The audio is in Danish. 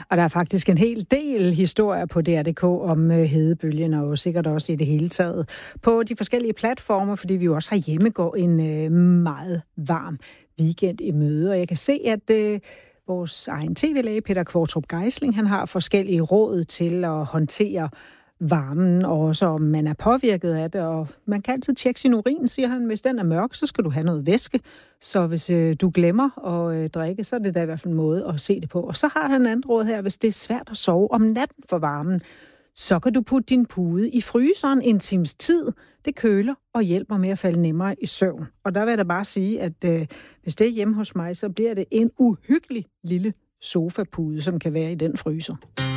Og der er faktisk en hel del historier på DR.dk om hedebølgen, og sikkert også i det hele taget på de forskellige platforme, fordi vi jo også herhjemme går en meget varm weekend i møde. Og jeg kan se, at vores egen tv-læge, Peter Kvartrup Geisling, han har forskellige råd til at håndtere varmen, og også om man er påvirket af det. Og man kan altid tjekke sin urin, siger han. Hvis den er mørk, så skal du have noget væske. Så hvis du glemmer at drikke, så er det da i hvert fald en måde at se det på. Og så har han en anden råd her, hvis det er svært at sove om natten for varmen, så kan du putte din pude i fryseren en times tid. Det køler og hjælper med at falde nemmere i søvn. Og der vil jeg da bare sige, at hvis det er hjemme hos mig, så bliver det en uhyggelig lille sofapude, som kan være i den fryser.